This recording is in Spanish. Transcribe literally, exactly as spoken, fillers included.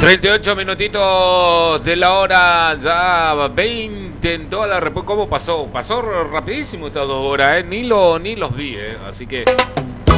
treinta y ocho minutitos de la hora, ya veinte en toda la República. ¿Cómo pasó? Pasó rapidísimo estas dos horas, ¿eh? Ni, lo, ni los vi, ¿eh? Así que